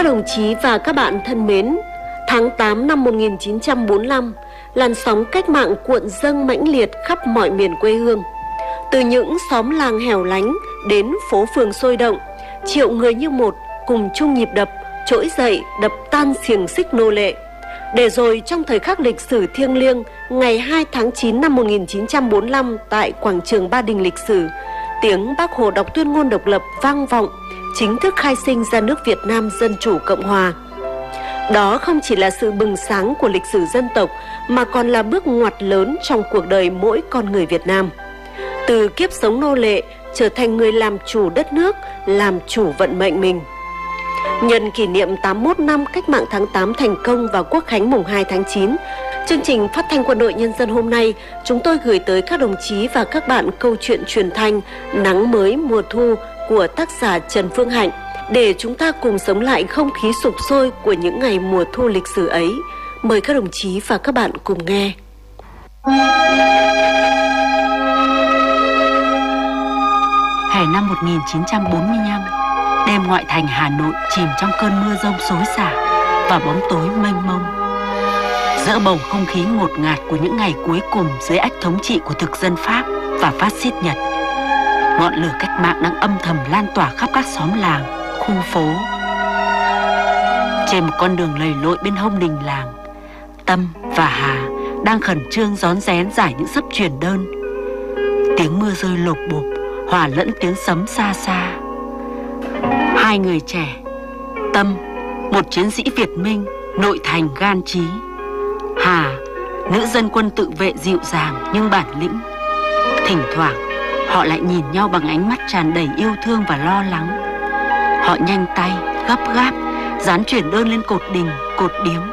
Các đồng chí và các bạn thân mến, tháng 8 năm 1945, làn sóng cách mạng cuộn dâng mãnh liệt khắp mọi miền quê hương. Từ những xóm làng hẻo lánh đến phố phường sôi động, triệu người như một cùng chung nhịp đập, trỗi dậy đập tan xiềng xích nô lệ. Để rồi trong thời khắc lịch sử thiêng liêng, ngày 2 tháng 9 năm 1945 tại quảng trường Ba Đình lịch sử, tiếng Bác Hồ đọc tuyên ngôn độc lập vang vọng, chính thức khai sinh ra nước Việt Nam Dân Chủ Cộng Hòa. Đó không chỉ là sự bừng sáng của lịch sử dân tộc mà còn là bước ngoặt lớn trong cuộc đời mỗi con người Việt Nam. Từ kiếp sống nô lệ trở thành người làm chủ đất nước, làm chủ vận mệnh mình. Nhân kỷ niệm 81 năm Cách mạng tháng 8 thành công và Quốc khánh mùng 2 tháng 9, chương trình Phát thanh Quân đội Nhân dân hôm nay, chúng tôi gửi tới các đồng chí và các bạn câu chuyện truyền thanh Nắng mới mùa thu của tác giả Trần Phương Hạnh, để chúng ta cùng sống lại không khí sục sôi của những ngày mùa thu lịch sử ấy. Mời các đồng chí và các bạn cùng nghe. Hè năm 1945, đêm ngoại thành Hà Nội chìm trong cơn mưa rông xối xả và bóng tối mênh mông. Giữa bầu không khí ngột ngạt của những ngày cuối cùng dưới ách thống trị của thực dân Pháp và phát xít Nhật, ngọn lửa cách mạng đang âm thầm lan tỏa khắp các xóm làng, khu phố. Trên một con đường lầy lội bên hông đình làng, Tâm và Hà đang khẩn trương rón rén giải những sấp truyền đơn. Tiếng mưa rơi lộp bộp hòa lẫn tiếng sấm xa xa. Hai người trẻ, Tâm, một chiến sĩ Việt Minh nội thành gan trí, Hà, nữ dân quân tự vệ dịu dàng nhưng bản lĩnh. Thỉnh thoảng họ lại nhìn nhau bằng ánh mắt tràn đầy yêu thương và lo lắng. Họ nhanh tay, gấp gáp dán truyền đơn lên cột đình, cột điếm.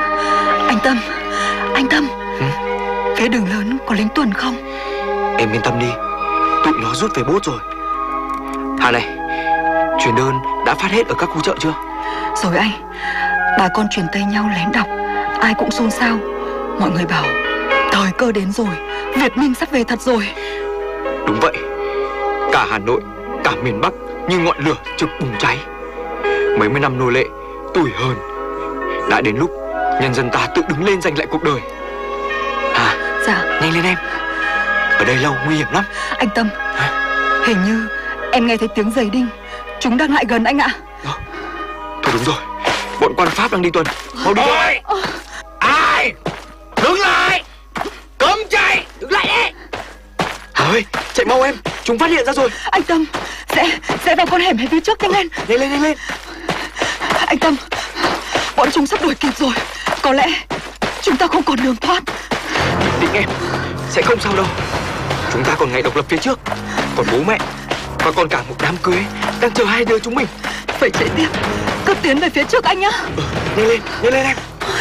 Anh Tâm, phía đường lớn có lính tuần không? Em yên tâm đi, tụi nó rút về bốt rồi. Hà này, truyền đơn đã phát hết ở các khu chợ chưa? Rồi anh, bà con truyền tay nhau lén đọc, ai cũng xôn xao. Mọi người bảo thời cơ đến rồi, Việt Minh sắp về thật rồi. Đúng vậy, cả Hà Nội, cả miền Bắc như ngọn lửa trực bùng cháy. Mấy mươi năm nô lệ, tủi hờn, đã đến lúc nhân dân ta tự đứng lên giành lại cuộc đời. Hà, dạ, nhanh lên em, ở đây lâu nguy hiểm lắm. Anh Tâm, hình như em nghe thấy tiếng giày đinh, chúng đang lại gần anh ạ. Thôi đúng rồi, bọn quan Pháp đang đi tuần. Mau đi thôi. Ai? Đứng lại! Cấm chạy! Đứng lại đi! Hà ơi, chạy mau em, chúng phát hiện ra rồi. Anh Tâm, sẽ vào con hẻm hay phía trước nhanh lên. Nhanh lên. Anh Tâm, bọn chúng sắp đuổi kịp rồi. Có lẽ chúng ta không còn đường thoát. Định em, sẽ không sao đâu. Chúng ta còn ngày độc lập phía trước, còn bố mẹ và còn cả một đám cưới đang chờ hai đứa chúng mình. Phải chạy tiếp, cứ tiến về phía trước anh nhá. Nhanh lên em.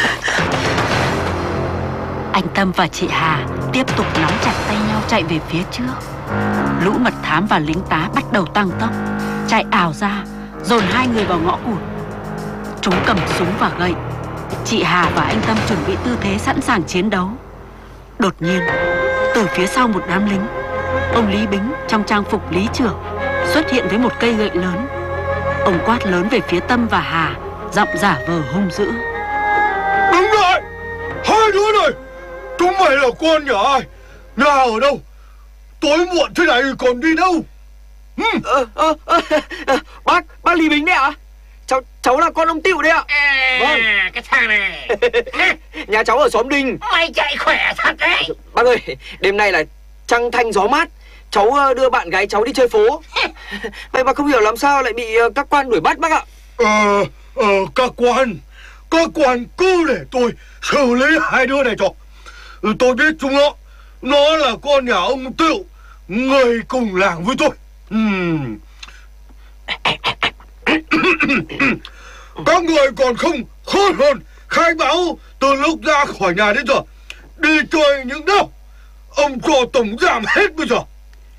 Anh Tâm và chị Hà tiếp tục nắm chặt tay nhau chạy về phía trước. Lũ mật thám và lính tá bắt đầu tăng tốc, chạy ào ra, dồn hai người vào ngõ cụt. Chúng cầm súng và gậy. Chị Hà và anh Tâm chuẩn bị tư thế sẵn sàng chiến đấu. Đột nhiên, từ phía sau một đám lính, ông Lý Bính trong trang phục lý trưởng xuất hiện với một cây gậy lớn. Ông quát lớn về phía Tâm và Hà, giọng giả vờ hung dữ. Đứng lại! Hai đứa này! Chúng mày là con nhà ai? Nhà ở đâu? Tối muộn thế này còn đi đâu? Bác Lý Bính đấy ạ? Cháu là con ông Tựu đấy ạ. Vâng. Cái thằng này. Nhà cháu ở xóm Đình. Mày chạy khỏe thật đấy. Bác ơi, đêm nay là trăng thanh gió mát, cháu đưa bạn gái cháu đi chơi phố. Vậy mà không hiểu làm sao lại bị các quan đuổi bắt bác ạ. Các quan cứ để tôi xử lý hai đứa này cho. Tôi biết chúng nó là con nhà ông Tựu, người cùng làng với tôi. Các người còn không hôn hồn khai báo từ lúc ra khỏi nhà đến giờ đi chơi những đâu. Ông cho tổng giám hết bây giờ.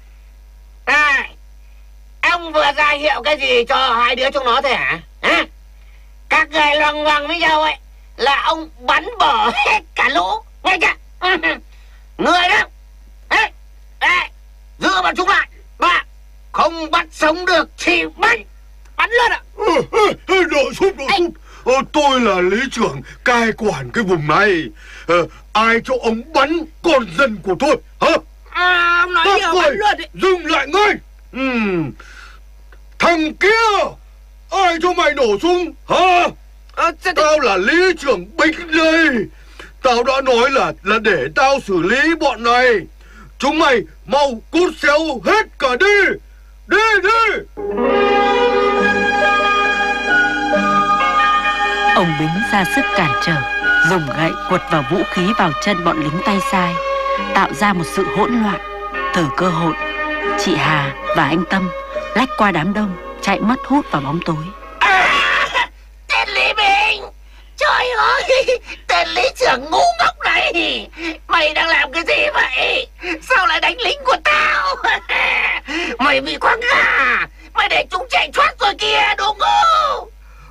Ông vừa ra hiệu cái gì cho hai đứa chúng nó thế hả? Các người loằng ngoằng với nhau ấy là ông bắn bỏ hết cả lũ. Nghe chưa? Người đó giữ bọn chúng lại. Ba, không bắt sống được thì bắn luôn ạ. Đồ Súp. Tôi là lý trưởng cai quản cái vùng này. Ai cho ông bắn con dân của tôi hả? Ông nói nhiều bắn luôn đấy. Dừng lại ngay. Thằng kia, ai cho mày nổ súng hả? Tao là lý trưởng binh đây. Tao đã nói là để tao xử lý bọn này. Chúng mày mau cút xéo hết cả đi. Đi. Ông Bính ra sức cản trở, dùng gậy quật vào vũ khí vào chân bọn lính tay sai, tạo ra một sự hỗn loạn. Từ cơ hội, chị Hà và anh Tâm lách qua đám đông, chạy mất hút vào bóng tối. Tên Lý Bình! Trời ơi! Tên lý trưởng ngu ngốc này! Mày đang làm cái gì vậy? Sao lại đánh lính của tao? Mày bị quăng gà! Mày để chúng chạy thoát rồi kìa, đồ ngu!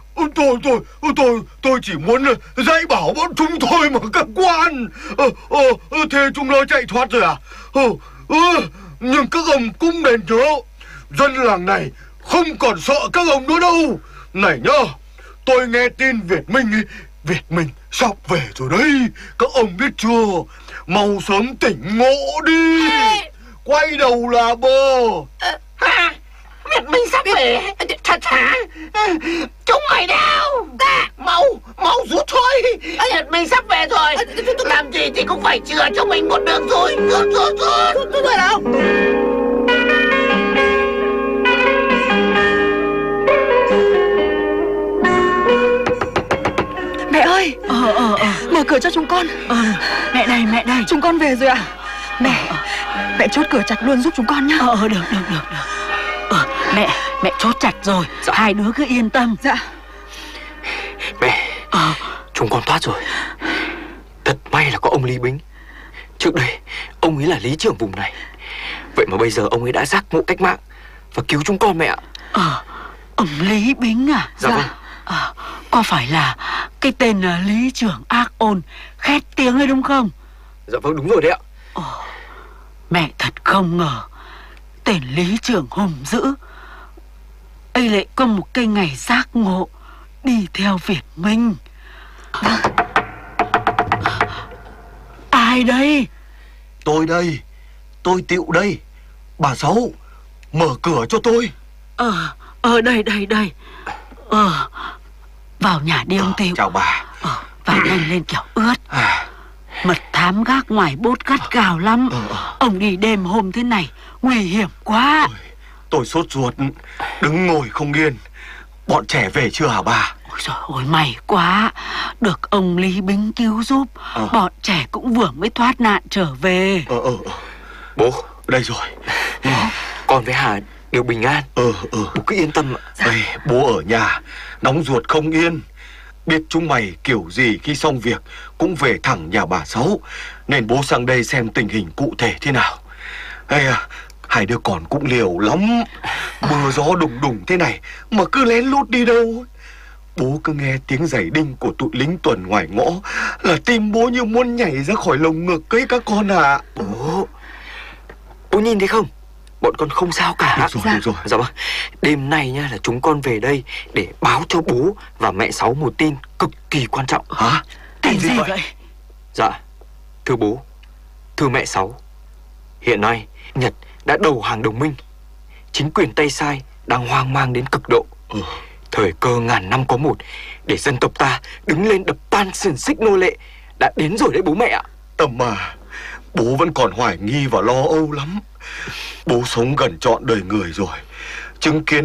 Tôi chỉ muốn dạy bảo bọn chúng thôi mà các quan. Thế chúng nó chạy thoát rồi à? Nhưng các ông cũng nên nhớ, dân làng này không còn sợ các ông nữa đâu. Này nhá, tôi nghe tin Việt Minh sắp về rồi đấy. Các ông biết chưa? Mau sớm tỉnh ngộ đi. Quay đầu là bờ. Việt Minh sắp về. Thật hả? Chúng mày đâu? Mau rút thôi. Việt Minh sắp về rồi. Làm gì thì cũng phải chừa cho mình một đường rồi. Rút rồi đâu? Mẹ ơi, mở cửa cho chúng con. Mẹ đây. Chúng con về rồi ạ. Mẹ chốt cửa chặt luôn giúp chúng con nhá. Được. Mẹ chốt chặt rồi. Dạ. Hai đứa cứ yên tâm. Dạ. Mẹ, chúng con thoát rồi. Thật may là có ông Lý Bính. Trước đây ông ấy là lý trưởng vùng này. Vậy mà bây giờ ông ấy đã giác ngộ cách mạng và cứu chúng con mẹ ạ. Ông Lý Bính à? Dạ vâng. Có phải là cái tên là lý trưởng ác ôn khét tiếng ấy đúng không? Dạ vâng, đúng rồi đấy ạ. Mẹ thật không ngờ tên lý trưởng hùng dữ ấy lại có một cái ngày giác ngộ đi theo Việt Minh. Ai đây? Tôi đây. Tôi Tiệu đây. Bà Sáu, mở cửa cho tôi. Đây. Vào nhà đi ông Tiệu. Chào bà. Vào nhanh lên kiểu ướt. Mật thám gác ngoài bốt gắt gào lắm. Ông đi đêm hôm thế này nguy hiểm quá. Tôi sốt ruột, đứng ngồi không yên. Bọn trẻ về chưa hả bà? Ôi trời ơi, may quá. Được ông Lý Bính cứu giúp. Bọn trẻ cũng vừa mới thoát nạn trở về. Bố, Đây rồi. con với Hà đều bình an. Bố cứ yên tâm ạ. Bố ở nhà nóng ruột không yên. Biết chúng mày kiểu gì khi xong việc cũng về thẳng nhà bà Sáu, nên bố sang đây xem tình hình cụ thể thế nào. Hai đứa con cũng liều lắm. Mưa gió đùng đùng thế này mà cứ lén lút đi đâu. Bố cứ nghe tiếng giày đinh của tụi lính tuần ngoài ngõ là tim bố như muốn nhảy ra khỏi lồng ngực ấy các con ạ. Bố nhìn thấy không? Bọn con không sao cả. Được rồi. Dạ vâng. Đêm nay nha là chúng con về đây để báo cho bố và mẹ Sáu một tin cực kỳ quan trọng. Hả? Tin gì vậy? Dạ, thưa bố, thưa mẹ Sáu, hiện nay Nhật đã đầu hàng đồng minh. Chính quyền Tây Sai đang hoang mang đến cực độ. Thời cơ ngàn năm có một để dân tộc ta đứng lên đập tan xiềng xích nô lệ đã đến rồi đấy bố mẹ ạ. Tâm à, bố vẫn còn hoài nghi và lo âu lắm. Bố sống gần trọn đời người rồi, chứng kiến